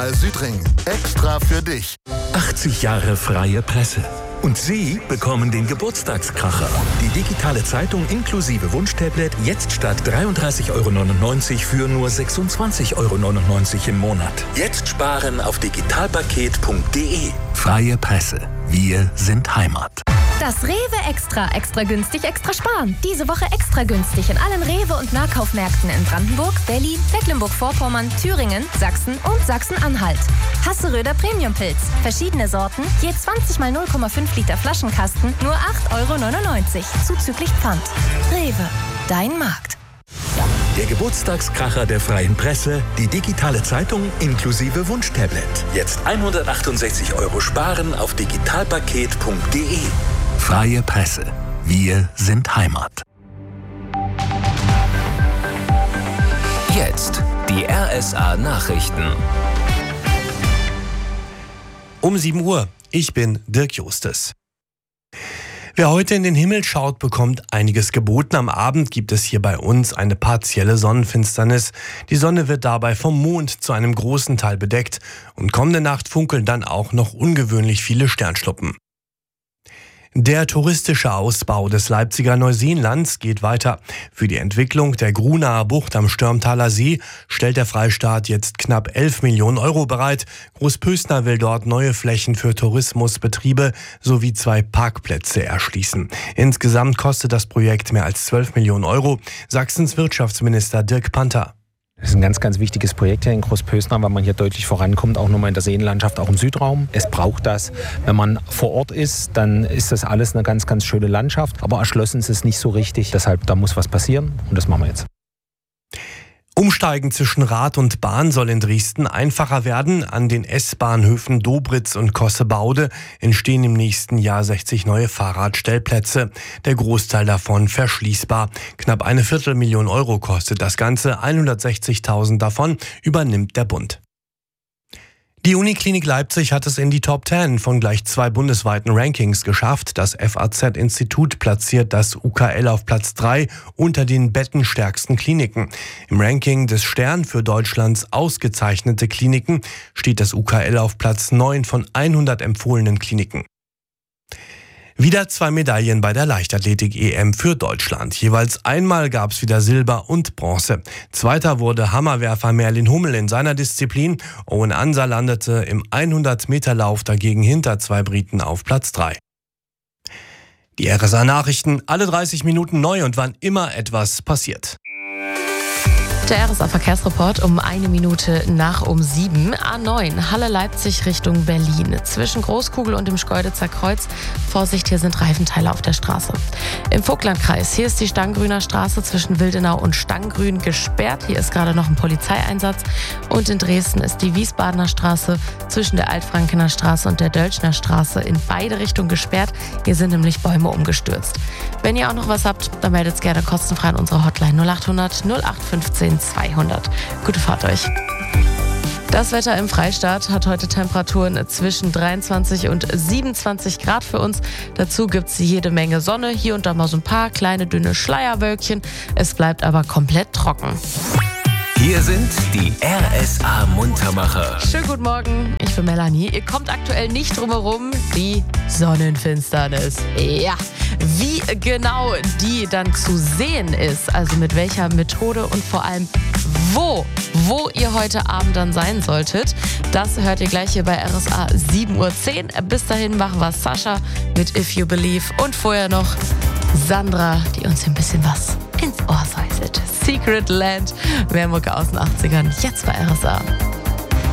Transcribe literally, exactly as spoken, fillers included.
Kanal Südring. Extra für dich. achtzig Jahre freie Presse. Und Sie bekommen den Geburtstagskracher. Die digitale Zeitung inklusive Wunschtablet jetzt statt dreiunddreißig Euro neunundneunzig für nur sechsundzwanzig Euro neunundneunzig im Monat. Jetzt sparen auf digitalpaket punkt de. Freie Presse. Wir sind Heimat. Das Rewe Extra. Extra günstig, extra sparen. Diese Woche extra günstig in allen Rewe- und Nahkaufmärkten in Brandenburg, Berlin, Mecklenburg-Vorpommern, Thüringen, Sachsen und Sachsen-Anhalt. Hasseröder Premiumpilz. Verschiedene Sorten, je zwanzig mal null Komma fünf Liter Flaschenkasten, nur acht Euro neunundneunzig. Zuzüglich Pfand. Rewe. Dein Markt. Der Geburtstagskracher der freien Presse, die digitale Zeitung inklusive Wunschtablet. Jetzt hundertachtundsechzig Euro sparen auf digitalpaket punkt de. Freie Presse. Wir sind Heimat. Jetzt die R S A-Nachrichten. Um sieben Uhr. Ich bin Dirk Justes. Wer heute in den Himmel schaut, bekommt einiges geboten. Am Abend gibt es hier bei uns eine partielle Sonnenfinsternis. Die Sonne wird dabei vom Mond zu einem großen Teil bedeckt. Und kommende Nacht funkeln dann auch noch ungewöhnlich viele Sternschnuppen. Der touristische Ausbau des Leipziger Neuseenlands geht weiter. Für die Entwicklung der Grunaer Bucht am Störmtaler See stellt der Freistaat jetzt knapp elf Millionen Euro bereit. Großpösner will dort neue Flächen für Tourismusbetriebe sowie zwei Parkplätze erschließen. Insgesamt kostet das Projekt mehr als zwölf Millionen Euro. Sachsens Wirtschaftsminister Dirk Panther. Das ist ein ganz, ganz wichtiges Projekt hier in Großpösner, weil man hier deutlich vorankommt, auch nochmal in der Seenlandschaft, auch im Südraum. Es braucht das. Wenn man vor Ort ist, dann ist das alles eine ganz, ganz schöne Landschaft. Aber erschlossen ist es nicht so richtig. Deshalb, da muss was passieren und das machen wir jetzt. Umsteigen zwischen Rad und Bahn soll in Dresden einfacher werden. An den S-Bahnhöfen Dobritz und Kossebaude entstehen im nächsten Jahr sechzig neue Fahrradstellplätze. Der Großteil davon verschließbar. Knapp eine Viertelmillion Euro kostet das Ganze. hundertsechzigtausend davon übernimmt der Bund. Die Uniklinik Leipzig hat es in die Top zehn von gleich zwei bundesweiten Rankings geschafft. Das F A Z-Institut platziert das U K L auf Platz drei unter den bettenstärksten Kliniken. Im Ranking des Stern für Deutschlands ausgezeichnete Kliniken steht das U K L auf Platz neun von hundert empfohlenen Kliniken. Wieder zwei Medaillen bei der Leichtathletik-E M für Deutschland. Jeweils einmal gab es wieder Silber und Bronze. Zweiter wurde Hammerwerfer Merlin Hummel in seiner Disziplin. Owen Ansa landete im hundert Meter Lauf dagegen hinter zwei Briten auf Platz drei. Die R S A-Nachrichten, alle dreißig Minuten neu und wann immer etwas passiert. Der R S A-Verkehrsreport um eine Minute nach um sieben. A neun, Halle-Leipzig Richtung Berlin. Zwischen Großkugel und dem Schkeuditzer Kreuz. Vorsicht, hier sind Reifenteile auf der Straße. Im Vogtlandkreis, hier ist die Stanggrüner Straße zwischen Wildenau und Stanggrün gesperrt. Hier ist gerade noch ein Polizeieinsatz. Und in Dresden ist die Wiesbadener Straße zwischen der Altfrankener Straße und der Dölchner Straße in beide Richtungen gesperrt. Hier sind nämlich Bäume umgestürzt. Wenn ihr auch noch was habt, dann meldet es gerne kostenfrei an unsere Hotline null acht hundert null acht fünfzehn zweihundert. Gute Fahrt euch. Das Wetter im Freistaat hat heute Temperaturen zwischen dreiundzwanzig und siebenundzwanzig Grad für uns. Dazu gibt es jede Menge Sonne, hier und da mal so ein paar kleine dünne Schleierwölkchen. Es bleibt aber komplett trocken. Hier sind die R S A-Muntermacher. Schönen guten Morgen, ich bin Melanie. Ihr kommt aktuell nicht drum herum, die Sonnenfinsternis. Ja, wie genau die dann zu sehen ist, also mit welcher Methode und vor allem wo, wo ihr heute Abend dann sein solltet, das hört ihr gleich hier bei R S A sieben Uhr zehn. Bis dahin machen wir Sascha mit If You Believe und vorher noch Sandra, die uns hier ein bisschen was ins Ohr seiselt. Secret Land, mehr Mucke aus den achtzigern, jetzt bei R S A.